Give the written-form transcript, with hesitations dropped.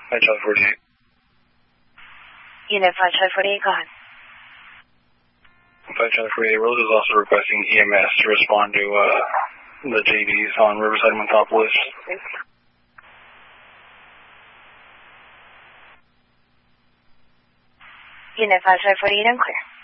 5 Charlie 48. Unit 5 Charlie 48, go ahead. 5 Charlie 48, Rose is also requesting EMS to respond to the JDs on Riverside Menthopolis. Unit 5 Charlie 48, unclear.